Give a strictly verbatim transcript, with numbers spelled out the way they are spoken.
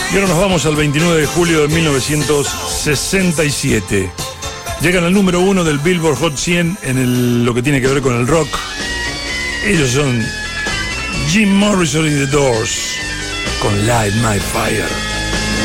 Y ahora nos vamos al veintinueve de julio de mil novecientos sesenta y siete. Llegan al número uno del Billboard Hot cien en el, lo que tiene que ver con el rock. Ellos son Jim Morrison y The Doors con Light My Fire.